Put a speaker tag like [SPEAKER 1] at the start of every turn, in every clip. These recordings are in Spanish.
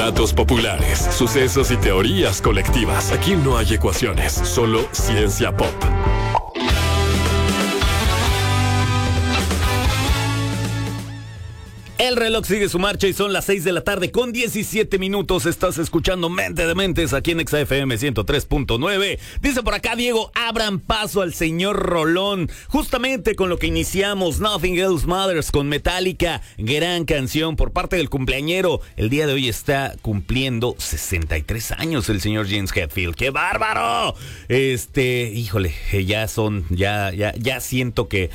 [SPEAKER 1] Datos populares, sucesos y teorías colectivas. Aquí no hay ecuaciones, solo ciencia pop.
[SPEAKER 2] El reloj sigue su marcha y son las 6 de la tarde con 17 minutos. Estás escuchando Mente de Mentes aquí en XFM 103.9. Dice por acá Diego, abran paso al señor Rolón. Justamente con lo que iniciamos, Nothing Else Matters con Metallica. Gran canción por parte del cumpleañero. El día de hoy está cumpliendo 63 años el señor James Hetfield. ¡Qué bárbaro! Híjole, ya siento que,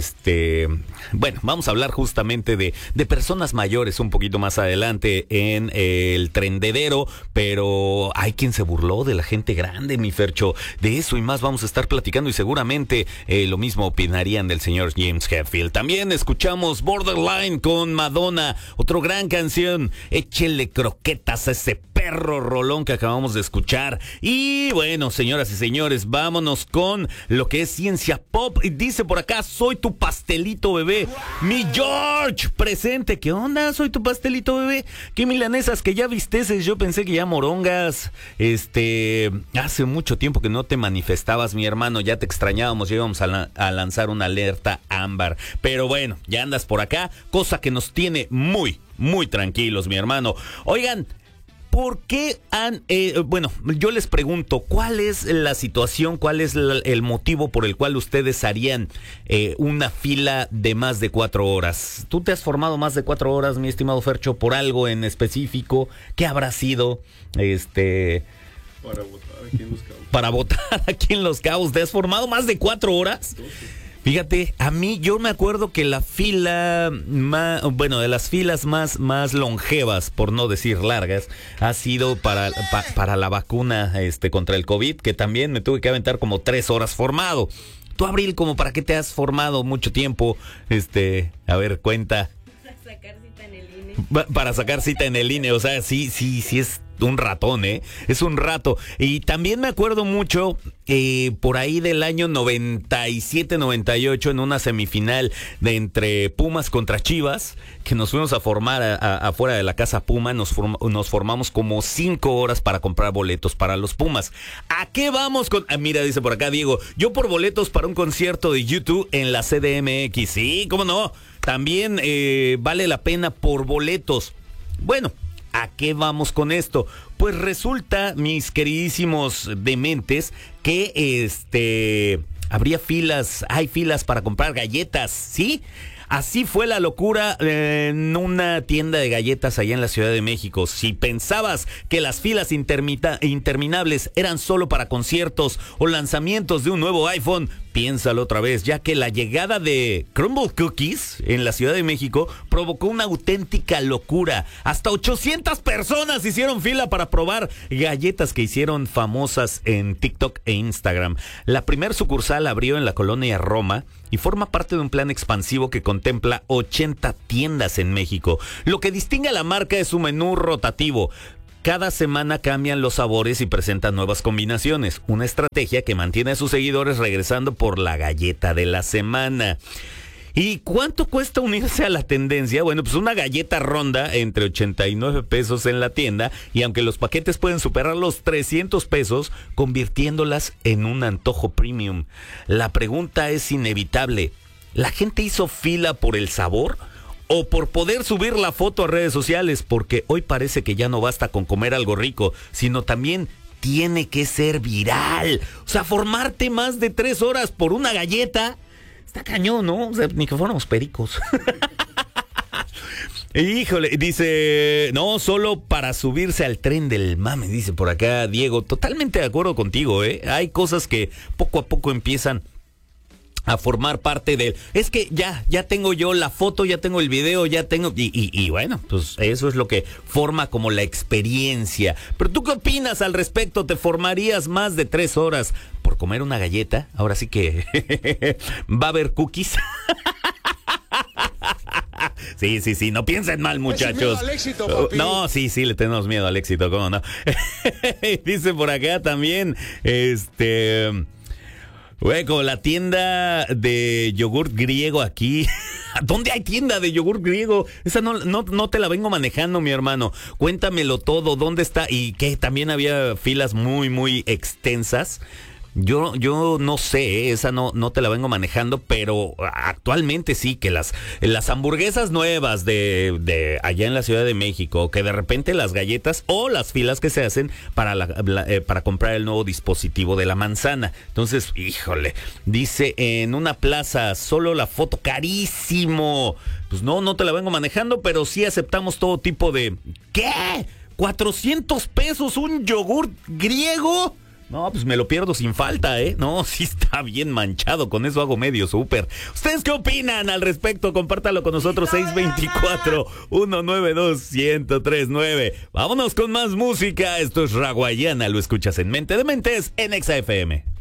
[SPEAKER 2] bueno, vamos a hablar justamente de personas mayores un poquito más adelante en el trendedero, pero hay quien se burló de la gente grande, mi Fercho. De eso y más vamos a estar platicando y seguramente lo mismo opinarían del señor James Hetfield. También escuchamos Borderline con Madonna, otra gran canción. Échele croquetas a ese perro rolón que acabamos de escuchar. Y bueno, señoras y señores, vámonos con lo que es ciencia pop. Y dice por acá, soy tu pastelito bebé, mi George, presente. ¿Qué onda? Soy tu pastelito bebé. ¿Qué milanesas que ya visteces? Yo pensé que ya morongas. Hace mucho tiempo que no te manifestabas, mi hermano. Ya te extrañábamos. Ya íbamos a lanzar una alerta ámbar. Pero bueno, ya andas por acá. Cosa que nos tiene muy, muy tranquilos, mi hermano. Oigan, ¿por qué yo les pregunto, ¿cuál es la situación, cuál es el motivo por el cual ustedes harían una fila de más de 4 horas? ¿Tú te has formado más de 4 horas, mi estimado Fercho, por algo en específico? ¿Qué habrá sido?
[SPEAKER 3] Para votar aquí en Los Cabos.
[SPEAKER 2] Para votar aquí en Los Cabos. ¿Te has formado más de 4 horas?
[SPEAKER 3] 12.
[SPEAKER 2] Fíjate, a mí yo me acuerdo que la fila de las filas más longevas, por no decir largas, ha sido para la vacuna contra el COVID, que también me tuve que aventar como 3 horas formado. Tú, Abril, ¿como para qué te has formado mucho tiempo? A ver, cuenta.
[SPEAKER 4] Para sacar cita en el INE.
[SPEAKER 2] Para sacar cita en el INE, o sea, sí es un ratón, es un rato. Y también me acuerdo mucho por ahí del año 97-98 en una semifinal de entre Pumas contra Chivas, que nos fuimos a formar afuera de la casa Puma. Nos formamos como 5 horas para comprar boletos para los Pumas. ¿A qué vamos con? Mira, dice por acá Diego, yo por boletos para un concierto de YouTube en la CDMX. Sí, cómo no, también vale la pena por boletos. Bueno, ¿a qué vamos con esto? Pues resulta, mis queridísimos dementes, que hay filas para comprar galletas, ¿sí? Así fue la locura en una tienda de galletas allá en la Ciudad de México. Si pensabas que las filas interminables eran solo para conciertos o lanzamientos de un nuevo iPhone, piénsalo otra vez, ya que la llegada de Crumble Cookies en la Ciudad de México provocó una auténtica locura. Hasta 800 personas hicieron fila para probar galletas que hicieron famosas en TikTok e Instagram. La primer sucursal abrió en la colonia Roma y forma parte de un plan expansivo que contempla 80 tiendas en México. Lo que distingue a la marca es su menú rotativo. Cada semana cambian los sabores y presentan nuevas combinaciones. Una estrategia que mantiene a sus seguidores regresando por la galleta de la semana. ¿Y cuánto cuesta unirse a la tendencia? Bueno, pues una galleta ronda entre 89 pesos en la tienda, y aunque los paquetes pueden superar los 300 pesos, convirtiéndolas en un antojo premium. La pregunta es inevitable. ¿La gente hizo fila por el sabor o por poder subir la foto a redes sociales? Porque hoy parece que ya no basta con comer algo rico, sino también tiene que ser viral. O sea, formarte más de 3 horas por una galleta está cañón, ¿no? O sea, ni que fuéramos pericos. Híjole, dice, no, solo para subirse al tren del mame, dice por acá Diego. Totalmente de acuerdo contigo, ¿eh? Hay cosas que poco a poco empiezan a formar parte de él. Es que ya tengo yo la foto, ya tengo el video, ya tengo... Y bueno, pues eso es lo que forma como la experiencia. Pero ¿tú qué opinas al respecto? ¿Te formarías más de 3 horas por comer una galleta? Ahora sí que va a haber cookies. Sí, no piensen mal, muchachos.
[SPEAKER 3] Al éxito, papi.
[SPEAKER 2] No, sí, le tenemos miedo al éxito, ¿cómo no? Dice por acá también, Güey, como la tienda de yogurt griego aquí ¿Dónde hay tienda de yogur griego? Esa no te la vengo manejando, mi hermano. Cuéntamelo todo, ¿dónde está? Y que también había filas muy, muy extensas. Yo no sé, esa no te la vengo manejando, pero actualmente sí, que las hamburguesas nuevas de allá en la Ciudad de México, que de repente las galletas o las filas que se hacen para comprar el nuevo dispositivo de la manzana. Entonces, híjole, dice en una plaza, solo la foto, carísimo. Pues no te la vengo manejando, pero sí aceptamos todo tipo de... ¿Qué? ¿400 pesos un yogur griego? No, pues me lo pierdo sin falta, ¿eh? No, sí está bien manchado, con eso hago medio súper. ¿Ustedes qué opinan al respecto? Compártalo con nosotros, 624-192-1039. Vámonos con más música. Esto es Raguayana, lo escuchas en Mente de Mentes en Exa FM.